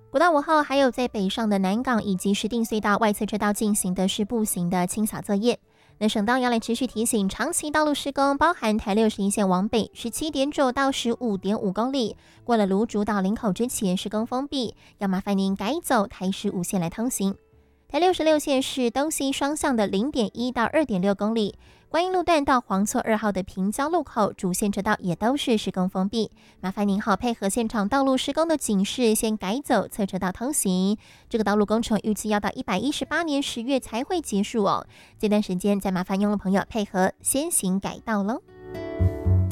国道5号还有在北上的南港以及石碇隧道外侧车道进行的是步行的清扫作业。那省道要来持续提醒，长期道路施工，包含台61线往北17.9到15.5公里，过了芦竹到林口之前施工封闭，要麻烦您改走台15线来通行。台66线是东西双向的0.1到2.6公里，观音路段到黄厝2号的平交路口主线车道也都是施工封闭，麻烦您配合现场道路施工的警示，先改走侧车道通行。这个道路工程预计要到118年10月才会结束哦，这段时间再麻烦用路朋友配合先行改道喽。